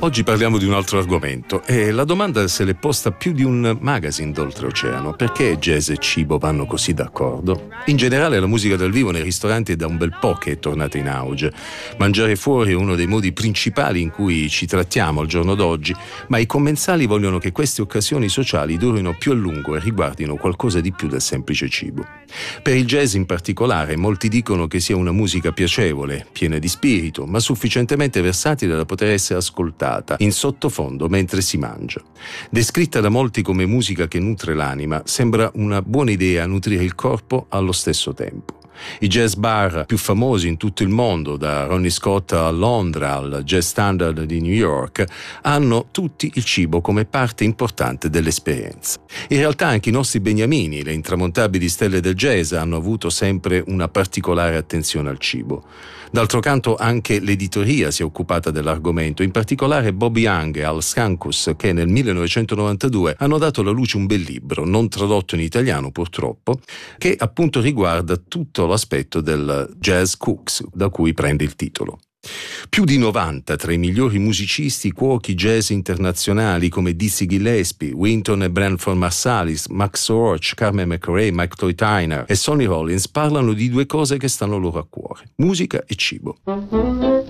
Oggi parliamo di un altro argomento e la domanda se l'è posta più di un magazine d'oltreoceano: perché jazz e cibo vanno così d'accordo? In generale la musica dal vivo nei ristoranti è da un bel po' che è tornata in auge. Mangiare fuori è uno dei modi principali in cui ci trattiamo al giorno d'oggi, ma i commensali vogliono che queste occasioni sociali durino più a lungo e riguardino qualcosa di più del semplice cibo. Per il jazz in particolare molti dicono che sia una musica piacevole, piena di spirito, ma sufficientemente versatile da poter essere ascoltata in sottofondo mentre si mangia. Descritta da molti come musica che nutre l'anima, sembra una buona idea nutrire il corpo allo stesso tempo. I jazz bar più famosi in tutto il mondo, da Ronnie Scott a Londra al Jazz Standard di New York, hanno tutti il cibo come parte importante dell'esperienza. In realtà anche i nostri beniamini, le intramontabili stelle del jazz, hanno avuto sempre una particolare attenzione al cibo. D'altro canto anche l'editoria si è occupata dell'argomento, in particolare Bob Young e Al Scankus, che nel 1992 hanno dato alla luce un bel libro, non tradotto in italiano purtroppo, che appunto riguarda tutto l'aspetto del jazz cooks, da cui prende il titolo. Più di 90 tra i migliori musicisti, cuochi jazz internazionali come Dizzy Gillespie, Wynton e Branford Marsalis, Max Roach, Carmen McRae, Mike Toy Tyner e Sonny Rollins parlano di due cose che stanno loro a cuore: musica e cibo.